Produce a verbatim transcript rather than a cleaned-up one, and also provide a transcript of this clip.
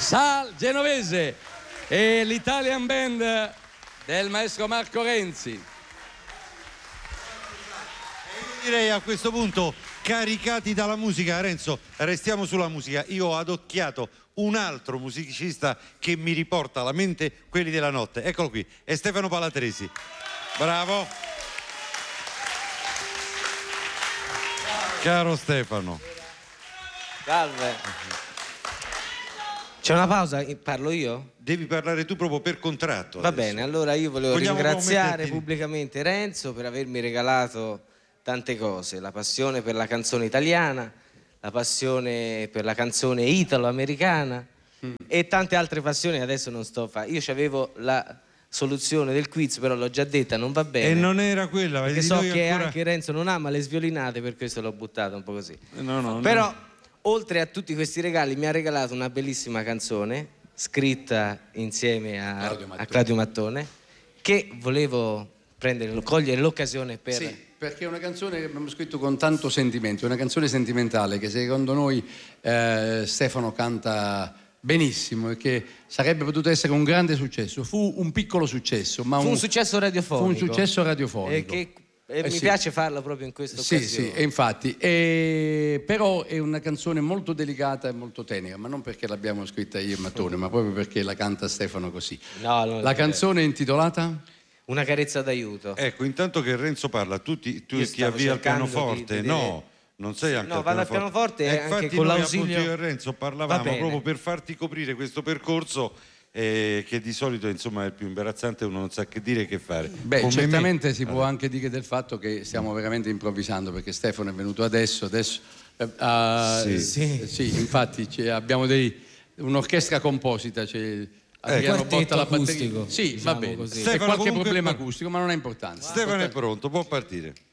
Sal Genovese e l'Italian Band del maestro Marco Renzi. Direi a questo punto, caricati dalla musica, Renzo, restiamo sulla musica. Io ho adocchiato un altro musicista che mi riporta alla mente quelli della notte. Eccolo qui, è Stefano Palatresi. Bravo. Caro Stefano. Salve. C'è una pausa? Parlo io? Devi parlare tu proprio per contratto. Va adesso. bene, allora io volevo Vogliamo ringraziare metterti... pubblicamente Renzo per avermi regalato tante cose, la passione per la canzone italiana, la passione per la canzone italo-americana mm. e tante altre passioni. Adesso non sto a fare. Io c'avevo la soluzione del quiz, però l'ho già detta, non va bene. E non era quella, perché so che ancora... anche Renzo non ama le sviolinate, per questo l'ho buttata un po' così. No, no, però no. oltre a tutti questi regali mi ha regalato una bellissima canzone scritta insieme a Claudio Mattone, a Claudio Mattone che volevo prendere, cogliere l'occasione per... Sì, perché è una canzone che abbiamo scritto con tanto sentimento, è una canzone sentimentale che secondo noi eh, Stefano canta benissimo e che sarebbe potuto essere un grande successo. Fu un piccolo successo, ma fu un, un successo radiofonico. Fu un successo radiofonico. E che e eh mi sì. piace farlo proprio in questa sì, occasione. Sì, sì, infatti. E, però è una canzone molto delicata e molto tenera, ma non perché l'abbiamo scritta io e Mattone, ma proprio perché la canta Stefano così. No, no, la canzone è intitolata? Una carezza d'aiuto. Ecco, intanto che Renzo parla, tu ti, tu ti avvii al pianoforte, di, di no? Non sei anche no, al vado pianoforte. al pianoforte e eh, anche con l'ausilio. Io e Renzo parlavamo proprio per farti coprire questo percorso eh, che di solito insomma è il più imbarazzante, uno non sa che dire e che fare. Beh, Come certamente me... si può anche dire del fatto che stiamo veramente improvvisando, perché Stefano è venuto adesso, adesso uh, sì. Sì. sì, infatti abbiamo dei, un'orchestra composita, cioè, Adriano Botta la batteria. Sì, diciamo va bene. C'è qualche comunque... problema acustico, ma non è importante. Stefano è pronto, può partire.